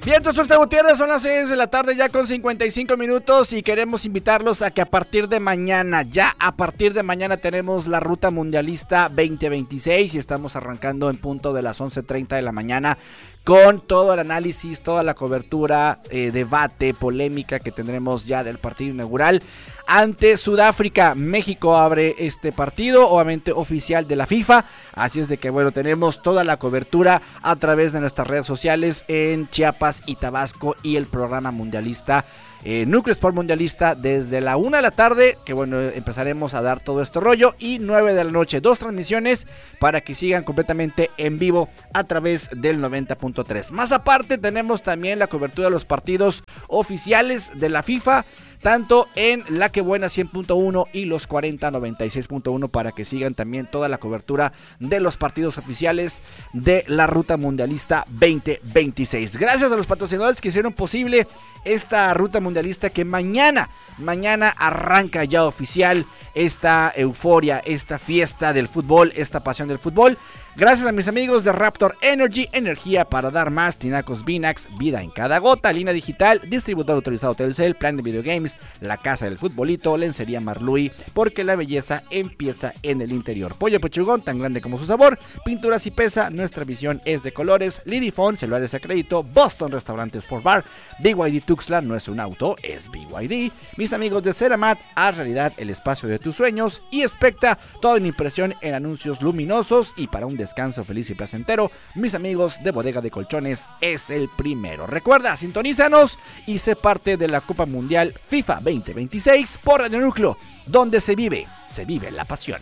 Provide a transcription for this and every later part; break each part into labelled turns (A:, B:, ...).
A: Bien, entonces Gutiérrez, son las 6 de la tarde ya con 55 minutos y queremos invitarlos a que a partir de mañana, tenemos la Ruta Mundialista 2026 y estamos arrancando en punto de las 11:30 de la mañana con todo el análisis, toda la cobertura, debate, polémica que tendremos ya del partido inaugural ante Sudáfrica. México abre este partido, obviamente oficial de la FIFA, así es de que bueno, tenemos toda la cobertura a través de nuestras redes sociales en Chiapas y Tabasco y el programa mundialista, Núcleo Sport Mundialista desde la 1 de la tarde, que bueno, empezaremos a dar todo este rollo, y 9 de la noche, 2 transmisiones para que sigan completamente en vivo a través del 90.3. Más aparte tenemos también la cobertura de los partidos oficiales de la FIFA, tanto en La Que Buena 100.1 y los 40 96.1 para que sigan también toda la cobertura de los partidos oficiales de la Ruta Mundialista 2026. Gracias a los patrocinadores que hicieron posible esta Ruta Mundialista, que mañana arranca ya oficial esta euforia, esta fiesta del fútbol, esta pasión del fútbol. Gracias a mis amigos de Raptor Energy, energía para dar más, Tinacos Vinax, vida en cada gota, línea digital, distribuidor autorizado Telcel, plan de videogames, la casa del futbolito, lencería Marlui, porque la belleza empieza en el interior. Pollo Pechugón, tan grande como su sabor, pinturas y pesa, nuestra visión es de colores, Lidifone, celulares a crédito, Boston Restaurante Sport Bar, BYD Tuxtla, no es un auto, es BYD, mis amigos de Ceramat, haz realidad el espacio de tus sueños, y Specta, toda una impresión en anuncios luminosos y para un descanso feliz y placentero, mis amigos de Bodega de Colchones es el primero. Recuerda, sintonízanos y sé parte de la Copa Mundial FIFA 2026 por Radio Núcleo, donde se vive la pasión.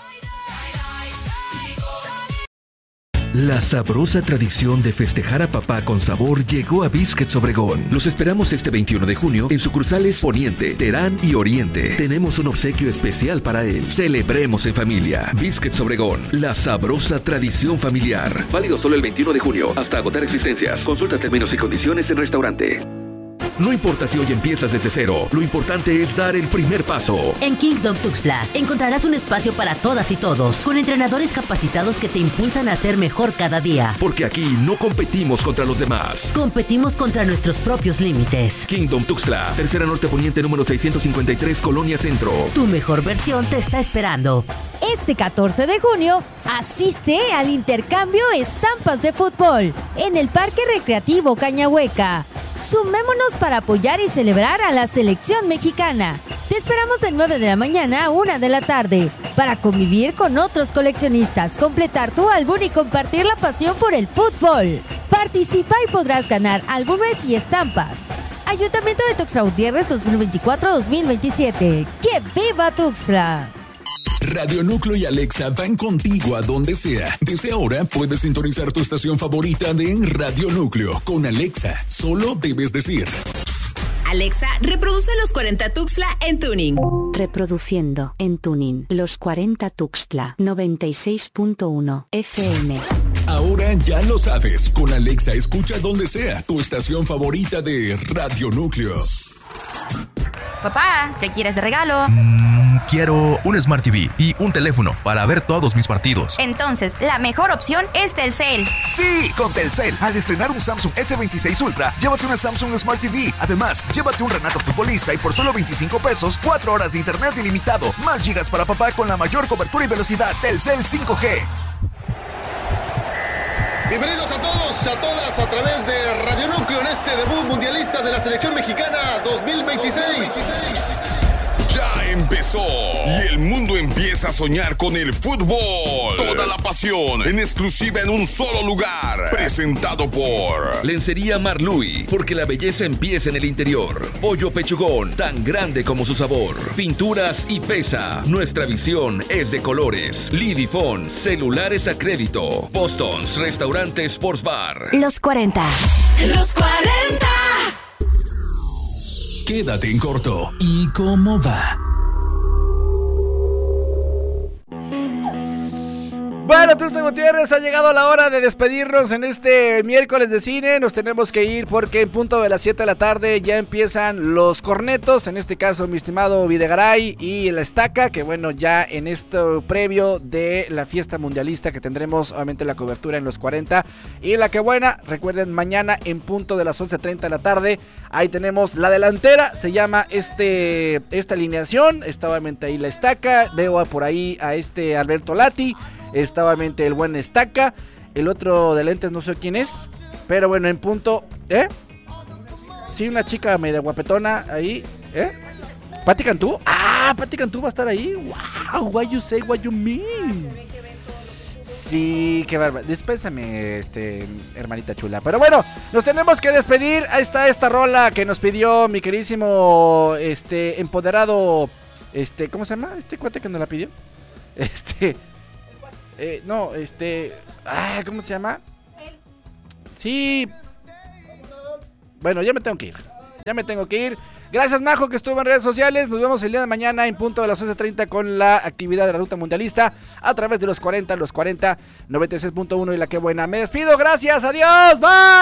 B: La sabrosa tradición de festejar a papá con sabor llegó a Biscuits Obregón. Los esperamos este 21 de junio en sucursales Poniente, Terán y Oriente. Tenemos un obsequio especial para él. Celebremos en familia. Biscuits Obregón, la sabrosa tradición familiar. Válido solo el 21 de junio hasta agotar existencias. Consulta términos y condiciones en restaurante. No importa si hoy empiezas desde cero, lo importante es dar el primer paso.
C: En Kingdom Tuxtla encontrarás un espacio para todas y todos, con entrenadores capacitados que te impulsan a ser mejor cada día.
B: Porque aquí no competimos contra los demás.
C: Competimos contra nuestros propios límites.
B: Kingdom Tuxtla, Tercera Norte Poniente número 653, Colonia Centro.
C: Tu mejor versión te está esperando.
D: Este 14 de junio, asiste al intercambio Estampas de Fútbol en el Parque Recreativo Cañahueca. Sumémonos para apoyar y celebrar a la selección mexicana. Te esperamos de 9 de la mañana a 1 de la tarde para convivir con otros coleccionistas, completar tu álbum y compartir la pasión por el fútbol. Participa y podrás ganar álbumes y estampas. Ayuntamiento de Tuxtla Gutiérrez 2024-2027. ¡Que viva Tuxtla!
E: Radio Núcleo y Alexa van contigo a donde sea. Desde ahora puedes sintonizar tu estación favorita de Radio Núcleo. Con Alexa, solo debes decir:
F: Alexa, reproduce los 40 Tuxtla en tuning.
G: Reproduciendo en tuning los 40 Tuxtla 96.1 FM.
E: Ahora ya lo sabes. Con Alexa escucha donde sea tu estación favorita de Radio Núcleo.
H: Papá, ¿qué quieres de regalo?
I: Quiero un Smart TV y un teléfono para ver todos mis partidos.
H: Entonces, la mejor opción es Telcel.
J: Sí, con Telcel. Al estrenar un Samsung S26 Ultra, llévate una Samsung Smart TV. Además, llévate un Renato Futbolista y por solo 25 pesos, 4 horas de internet ilimitado. Más gigas para papá con la mayor cobertura y velocidad. Telcel 5G.
K: Bienvenidos a todos, a todas, a través de Radio Núcleo en este debut mundialista de la selección mexicana 2026.
L: Ya empezó y el mundo empieza a soñar con el fútbol. Toda la pasión en exclusiva en un solo lugar. Presentado por
B: Lencería Marlui, porque la belleza empieza en el interior. Pollo Pechugón, tan grande como su sabor. Pinturas y pesa, nuestra visión es de colores. Lidifone, celulares a crédito. Boston's Restaurante Sports Bar.
G: Los 40.
F: Los 40.
E: Quédate en corto. ¿Y cómo va?
A: Bueno, Tuxtla Gutiérrez, ha llegado la hora de despedirnos en este miércoles de cine. Nos tenemos que ir porque en punto de las 7 de la tarde ya empiezan los cornetos. En este caso, mi estimado Videgaray y la Estaca, que bueno, ya en esto previo de la fiesta mundialista que tendremos obviamente la cobertura en los 40. Y la que buena, recuerden, mañana en punto de las 11:30 de la tarde, ahí tenemos la delantera, se llama esta alineación. Está obviamente ahí la Estaca, veo por ahí a Alberto Lati. Está obviamente el buen Estaca. El otro de lentes no sé quién es. Pero bueno, en punto. Sí, una chica media guapetona ahí. ¿Pati Cantú? Ah, Pati Cantú va a estar ahí. Wow, what you say, what you mean. Sí, qué bárbaro. Dispénsame, hermanita chula. Pero bueno, nos tenemos que despedir. Ahí está esta rola que nos pidió mi queridísimo empoderado. ¿Cómo se llama? Este cuate que nos la pidió. ¿Cómo se llama? Sí. Bueno, ya me tengo que ir. Gracias, Majo, que estuvo en redes sociales. Nos vemos el día de mañana en punto de las 11:30 con la actividad de la Ruta Mundialista a través de los 40, 96.1 y la que buena. Me despido, gracias, adiós, bye.